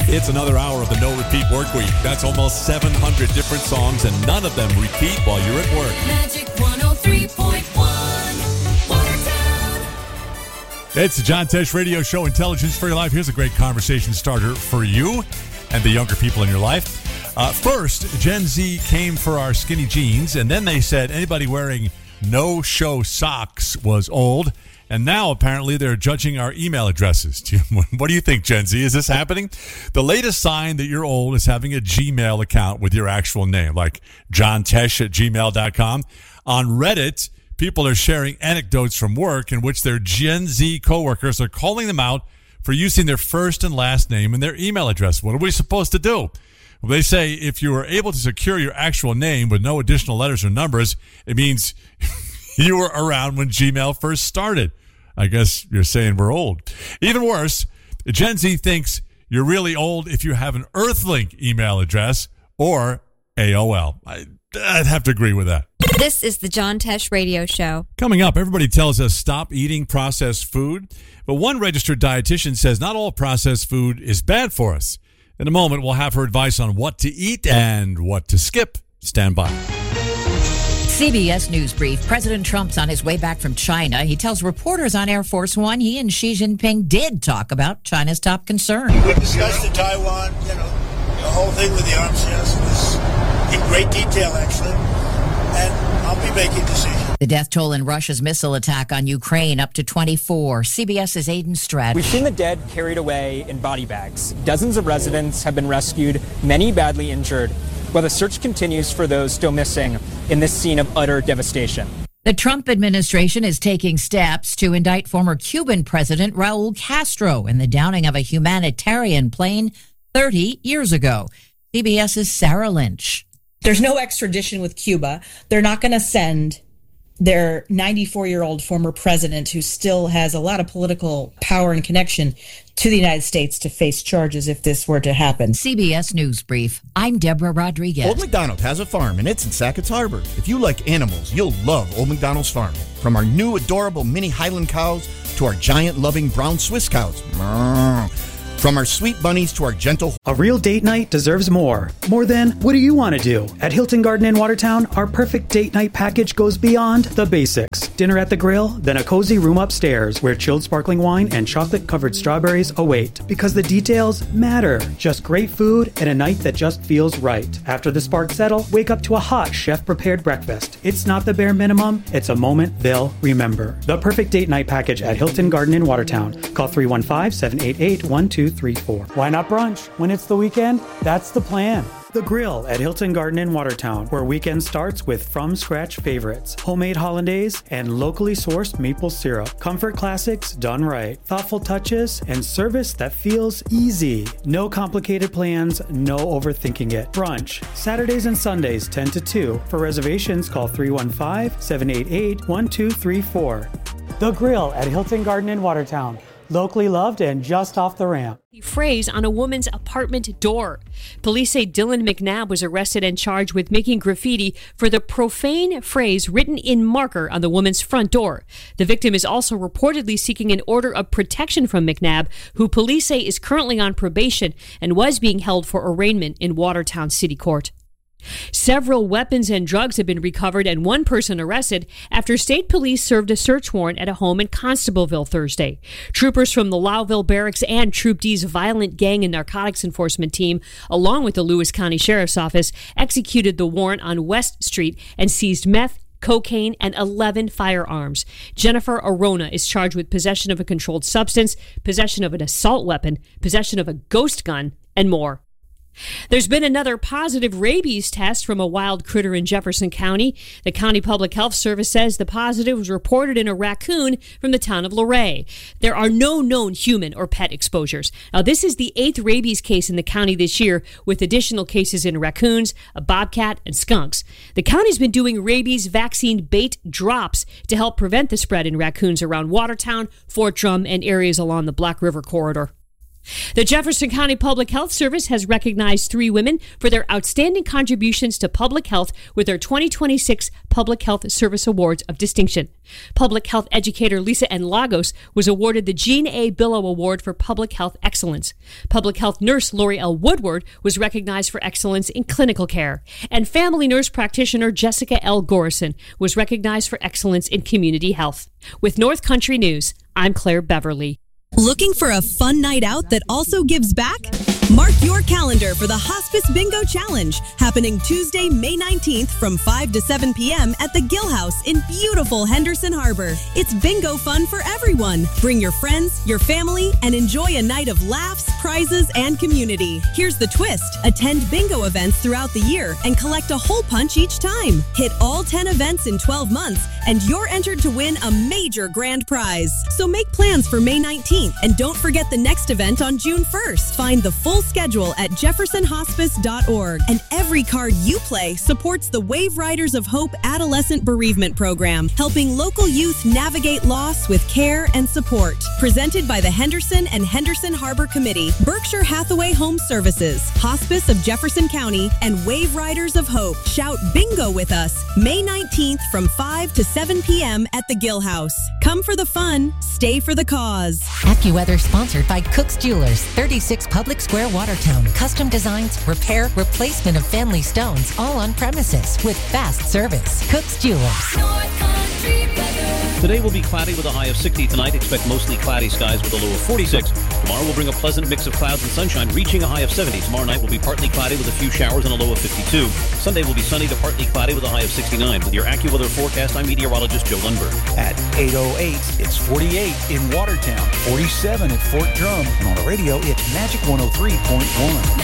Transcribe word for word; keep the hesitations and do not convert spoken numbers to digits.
It's another hour of the No Repeat Work Week. That's almost seven hundred different songs, and none of them repeat while you're at work. Magic one oh three point one, Watertown. It's the John Tesh Radio Show, Intelligence for Your Life. Here's a great conversation starter for you and the younger people in your life. Uh, first, Gen Z came for our skinny jeans, and then they said anybody wearing no-show socks was old. And now, apparently, they're judging our email addresses. What do you think, Gen Z? Is this happening? The latest sign that you're old is having a Gmail account with your actual name, like john tesh at gmail dot com. On Reddit, people are sharing anecdotes from work in which their Gen Z coworkers are calling them out for using their first and last name in their email address. What are we supposed to do? Well, they say if you are able to secure your actual name with no additional letters or numbers, it means you were around when Gmail first started. I guess you're saying we're old. Even worse, Gen Z thinks you're really old if you have an Earthlink email address or A O L. I, I'd have to agree with that. This is the John Tesh Radio Show. Coming up, everybody tells us stop eating processed food. But one registered dietitian says not all processed food is bad for us. In a moment, we'll have her advice on what to eat and what to skip. Stand by. C B S News Brief. President Trump's on his way back from China. He tells reporters on Air Force One he and Xi Jinping did talk about China's top concern. We discussed the Taiwan, you know, the whole thing with the arms test was in great detail, actually. And I'll be making decisions. The death toll in Russia's missile attack on Ukraine up to twenty-four. CBS's Aidan Stratton. We've seen the dead carried away in body bags. Dozens of residents have been rescued, many badly injured, while the search continues for those still missing in this scene of utter devastation. The Trump administration is taking steps to indict former Cuban President Raul Castro in the downing of a humanitarian plane thirty years ago. CBS's Sarah Lynch. There's no extradition with Cuba. They're not going to send their ninety-four-year-old former president, who still has a lot of political power and connection, to the United States to face charges if this were to happen. C B S News Brief. I'm Deborah Rodriguez. Old McDonald has a farm, and it's in Sackett's Harbor. If you like animals, you'll love Old McDonald's Farm. From our new adorable mini Highland cows to our giant loving brown Swiss cows. From our sweet bunnies to our gentle... A real date night deserves more. More than, what do you want to do? At Hilton Garden in Watertown, our perfect date night package goes beyond the basics. Dinner at the grill, then a cozy room upstairs where chilled sparkling wine and chocolate-covered strawberries await. Because the details matter. Just great food and a night that just feels right. After the sparks settle, wake up to a hot chef-prepared breakfast. It's not the bare minimum, it's a moment they'll remember. The perfect date night package at Hilton Garden in Watertown. Call three one five, seven eight eight, one two three four. Why not brunch? When it's the weekend, that's the plan. The Grill at Hilton Garden in Watertown, where weekend starts with from-scratch favorites, homemade hollandaise, and locally sourced maple syrup. Comfort classics done right. Thoughtful touches and service that feels easy. No complicated plans, no overthinking it. Brunch, Saturdays and Sundays, ten to two. For reservations, call three one five, seven eight eight, one two three four. The Grill at Hilton Garden in Watertown. Locally loved and just off the ramp. Phrase on a woman's apartment door. Police say Dylan McNabb was arrested and charged with making graffiti for the profane phrase written in marker on the woman's front door. The victim is also reportedly seeking an order of protection from McNabb, who police say is currently on probation and was being held for arraignment in Watertown City Court. Several weapons and drugs have been recovered and one person arrested after state police served a search warrant at a home in Constableville Thursday. Troopers from the Lowville Barracks and Troop D's Violent Gang and Narcotics Enforcement Team, along with the Lewis County Sheriff's Office, executed the warrant on West Street and seized meth, cocaine, and eleven firearms. Jennifer Arona is charged with possession of a controlled substance, possession of an assault weapon, possession of a ghost gun, and more. There's been another positive rabies test from a wild critter in Jefferson County. The County Public Health Service says the positive was reported in a raccoon from the town of Luray. There are no known human or pet exposures. Now, this is the eighth rabies case in the county this year, with additional cases in raccoons, a bobcat, and skunks. The county's been doing rabies vaccine bait drops to help prevent the spread in raccoons around Watertown, Fort Drum, and areas along the Black River corridor. The Jefferson County Public Health Service has recognized three women for their outstanding contributions to public health with their twenty twenty-six Public Health Service Awards of Distinction. Public health educator Lisa N. Lagos was awarded the Jean A. Billow Award for Public Health Excellence. Public health nurse Lori L. Woodward was recognized for excellence in clinical care. And family nurse practitioner Jessica L. Gorison was recognized for excellence in community health. With North Country News, I'm Claire Beverly. Looking for a fun night out that also gives back? Mark your calendar for the Hospice Bingo Challenge, happening Tuesday, May nineteenth from five to seven p.m. at the Gill House in beautiful Henderson Harbor. It's bingo fun for everyone. Bring your friends, your family, and enjoy a night of laughs, prizes, and community. Here's the twist. Attend bingo events throughout the year and collect a hole punch each time. Hit all ten events in twelve months, and you're entered to win a major grand prize. So make plans for May nineteenth, and don't forget the next event on June first. Find the full schedule at jefferson hospice dot org. And every card you play supports the Wave Riders of Hope Adolescent Bereavement Program, helping local youth navigate loss with care and support. Presented by the Henderson and Henderson Harbor Committee, Berkshire Hathaway Home Services, Hospice of Jefferson County, and Wave Riders of Hope. Shout bingo with us May nineteenth from five to seven p.m. at the Gill House. Come for the fun, stay for the cause. AccuWeather sponsored by Cook's Jewelers, thirty-six Public Square, Watertown. Custom designs, repair, replacement of family stones, all on premises with fast service. Cook's Jewelers. Today will be cloudy with a high of sixty. Tonight, expect mostly cloudy skies with a low of forty-six. Tomorrow will bring a pleasant mix of clouds and sunshine, reaching a high of seventy. Tomorrow night will be partly cloudy with a few showers and a low of fifty-two. Sunday will be sunny to partly cloudy with a high of sixty-nine. With your AccuWeather forecast, I'm meteorologist Joe Lundberg. At eight oh eight, it's forty-eight in Watertown, forty-seven at Fort Drum, and on the radio, it's Magic one oh three point one.